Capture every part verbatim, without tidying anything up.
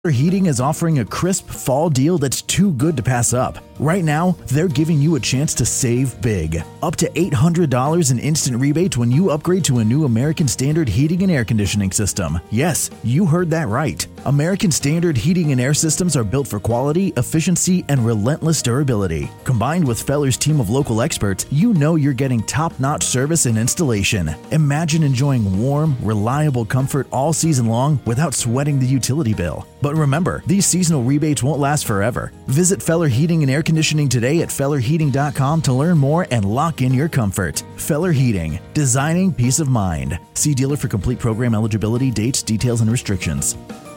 Heating is offering a crisp fall deal that's too good to pass up. Right now, they're giving you a chance to save big. Up to eight hundred dollars in instant rebates when you upgrade to a new American Standard heating and air conditioning system. Yes, you heard that right. American Standard heating and air systems are built for quality, efficiency, and relentless durability. Combined with Feller's team of local experts, you know you're getting top-notch service and installation. Imagine enjoying warm, reliable comfort all season long without sweating the utility bill. But remember, these seasonal rebates won't last forever. Visit Feller Heating and Air Conditioning today at feller heating dot com to learn more and lock in your comfort. Feller Heating, designing peace of mind. See dealer for complete program eligibility, dates, details, and restrictions.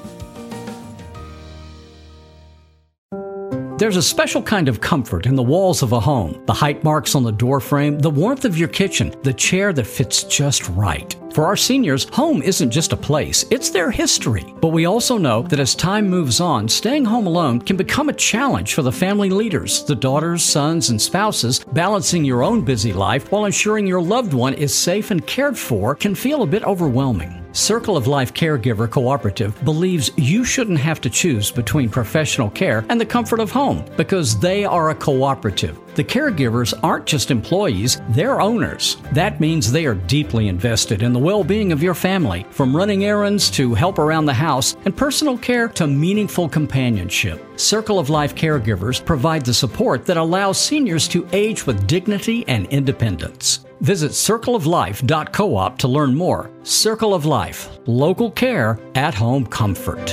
There's a special kind of comfort in the walls of a home, the height marks on the door frame, the warmth of your kitchen, the chair that fits just right. For our seniors, home isn't just a place, it's their history. But we also know that as time moves on, staying home alone can become a challenge for the family leaders, the daughters, sons, and spouses. Balancing your own busy life while ensuring your loved one is safe and cared for can feel a bit overwhelming. Circle of Life Caregiver Cooperative believes you shouldn't have to choose between professional care and the comfort of home because they are a cooperative. The caregivers aren't just employees, they're owners. That means they are deeply invested in the well-being of your family, from running errands to help around the house and personal care to meaningful companionship. Circle of Life Caregivers provide the support that allows seniors to age with dignity and independence. Visit circle of life dot coop to learn more. Circle of Life, local care, at-home comfort.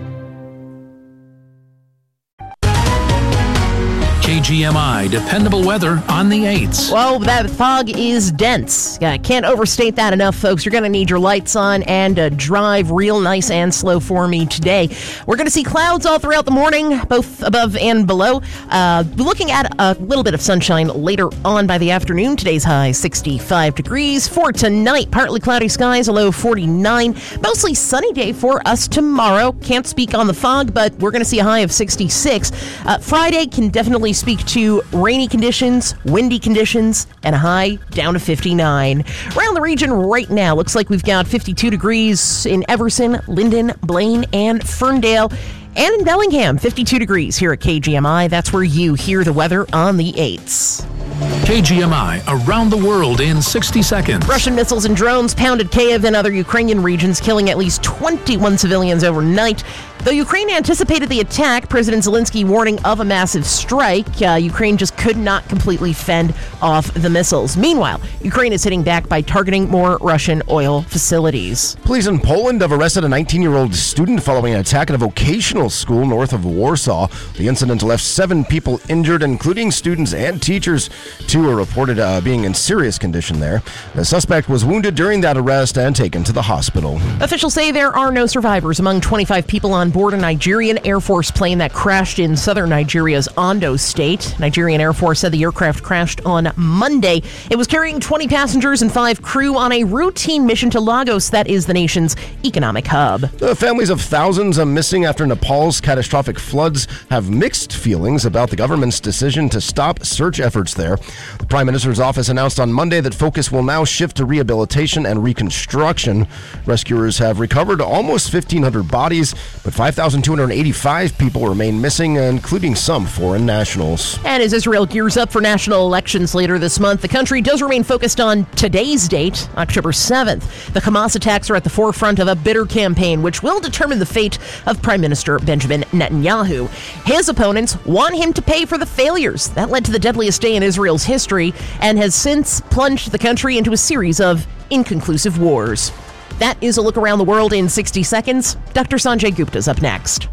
K G M I, dependable weather on the eights. Well, that fog is dense. Yeah, can't overstate that enough, folks. You're going to need your lights on and uh, drive real nice and slow for me today. We're going to see clouds all throughout the morning, both above and below. Uh, looking at a little bit of sunshine later on by the afternoon. Today's high, sixty-five degrees. For tonight, partly cloudy skies, a low forty-nine. Mostly sunny day for us tomorrow. Can't speak on the fog, but we're going to see a high of sixty-six. Uh, Friday can definitely speak to rainy conditions, windy conditions, and a high down to fifty-nine. Around the region right now, looks like we've got fifty-two degrees in Everson, Linden, Blaine, and Ferndale. And in Bellingham, fifty-two degrees here at K G M I. That's where you hear the weather on the eights. K G M I, around the world in sixty seconds. Russian missiles and drones pounded Kyiv and other Ukrainian regions, killing at least twenty-one civilians overnight. Though Ukraine anticipated the attack, President Zelensky warning of a massive strike. Uh, Ukraine just could not completely fend off the missiles. Meanwhile, Ukraine is hitting back by targeting more Russian oil facilities. Police in Poland have arrested a nineteen-year-old student following an attack at a vocational school north of Warsaw. The incident left seven people injured, including students and teachers. Two are reported uh, being in serious condition there. The suspect was wounded during that arrest and taken to the hospital. Officials say there are no survivors among twenty-five people on board a Nigerian Air Force plane that crashed in southern Nigeria's Ondo state. Nigerian Air Force said the aircraft crashed on Monday. It was carrying twenty passengers and five crew on a routine mission to Lagos, that is the nation's economic hub. The families of thousands missing after Nepal's catastrophic floods have mixed feelings about the government's decision to stop search efforts there. The Prime Minister's office announced on Monday that focus will now shift to rehabilitation and reconstruction. Rescuers have recovered almost fifteen hundred bodies, but five thousand two hundred eighty-five people remain missing, including some foreign nationals. And as Israel gears up for national elections later this month, the country does remain focused on today's date, October seventh. The Hamas attacks are at the forefront of a bitter campaign, which will determine the fate of Prime Minister Benjamin Netanyahu. His opponents want him to pay for the failures that led to the deadliest day in Israel's history and has since plunged the country into a series of inconclusive wars. That is a look around the world in sixty seconds. Doctor Sanjay Gupta is up next.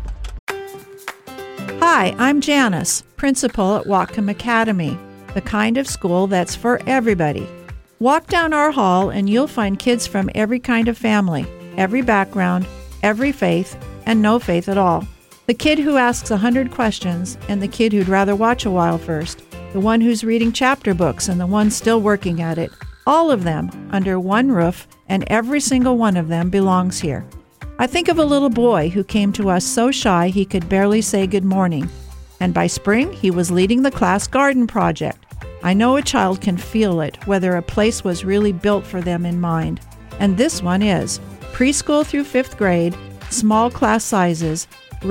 Hi, I'm Janice, principal at Whatcom Academy, the kind of school that's for everybody. Walk down our hall and you'll find kids from every kind of family, every background, every faith, and no faith at all. The kid who asks a hundred questions and the kid who'd rather watch a while first, the one who's reading chapter books and the one still working at it, all of them under one roof, and every single one of them belongs here. I think of a little boy who came to us so shy he could barely say good morning, and by spring he was leading the class garden project. I know a child can feel it, whether a place was really built for them in mind, and this one is. Preschool through fifth grade, small class sizes,